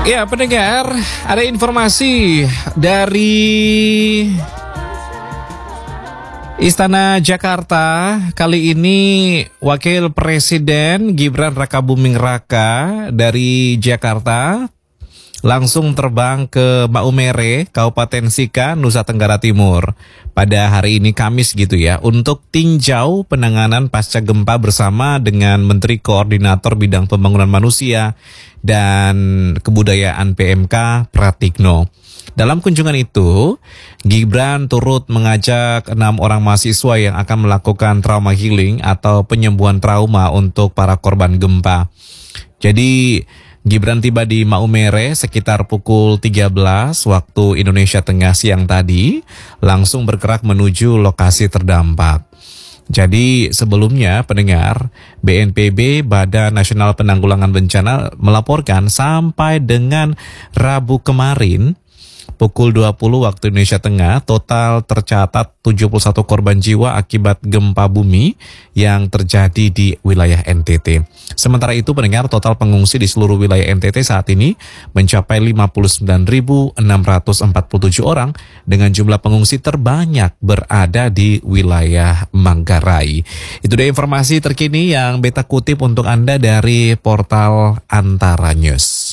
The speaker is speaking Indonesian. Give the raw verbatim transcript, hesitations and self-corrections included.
Ya, pendengar, ada informasi dari Istana Jakarta. Kali ini Wakil Presiden Gibran Rakabuming Raka dari Jakarta langsung terbang ke Maumere, Kabupaten Sika, Nusa Tenggara Timur pada hari ini Kamis gitu ya, untuk tinjau penanganan pasca gempa bersama dengan Menteri Koordinator Bidang Pembangunan Manusia dan Kebudayaan P M K Pratikno. Dalam kunjungan itu, Gibran turut mengajak enam orang mahasiswa yang akan melakukan trauma healing atau penyembuhan trauma untuk para korban gempa. Jadi, Gibran tiba di Maumere sekitar pukul tiga belas waktu Indonesia Tengah siang tadi, langsung bergerak menuju lokasi terdampak. Jadi sebelumnya pendengar, B N P B Badan Nasional Penanggulangan Bencana melaporkan sampai dengan Rabu kemarin pukul dua puluh waktu Indonesia Tengah, total tercatat tujuh puluh satu korban jiwa akibat gempa bumi yang terjadi di wilayah N T T. Sementara itu pendengar, total pengungsi di seluruh wilayah N T T saat ini mencapai lima puluh sembilan ribu enam ratus empat puluh tujuh orang dengan jumlah pengungsi terbanyak berada di wilayah Manggarai. Itu dia informasi terkini yang beta kutip untuk Anda dari portal Antara News.